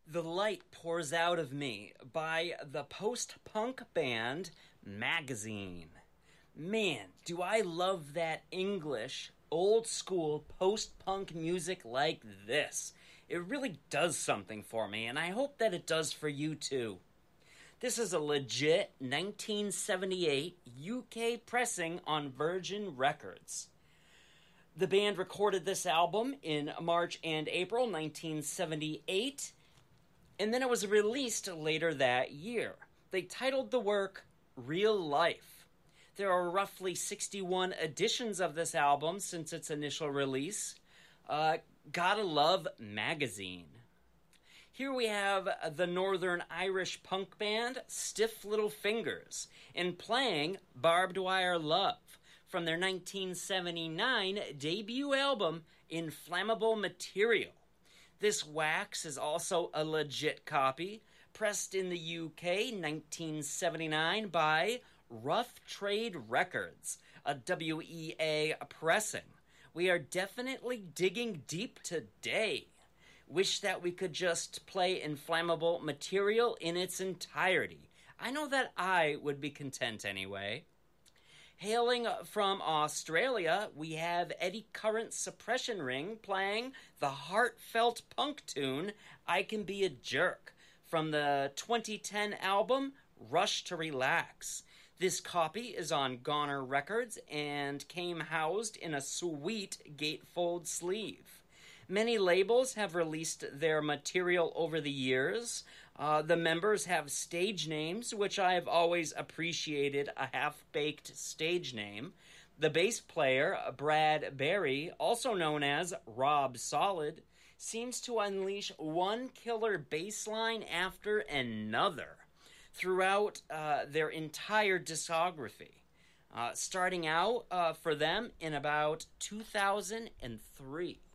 The Light Pours Out of Me by the post-punk band Magazine. Man, do I love that English, old-school post-punk music like this. It really does something for me, and I hope that it does for you too. This is a legit 1978 UK pressing on Virgin Records. The band recorded this album in March and April 1978, and then it was released later that year. They titled the work Real Life. There are roughly 61 editions of this album since its initial release. Gotta love Magazine. Here we have the Northern Irish punk band Stiff Little Fingers in playing Barbed Wire Love from their 1979 debut album Inflammable Material. This wax is also a legit copy, pressed in the UK 1979 by Rough Trade Records, a WEA pressing. We are definitely digging deep today. Wish that we could just play Inflammable Material in its entirety. I know that I would be content anyway. Hailing from Australia, we have Eddie Current Suppression Ring playing the heartfelt punk tune I Can Be a Jerk from the 2010 album Rush to Relax. This copy is on Goner Records and came housed in a sweet gatefold sleeve. Many labels have released their material over the years. The members have stage names, which I have always appreciated a half-baked stage name. The bass player, Brad Berry, also known as Rob Solid, seems to unleash one killer bass line after another throughout their entire discography. Starting out for them in about 2003.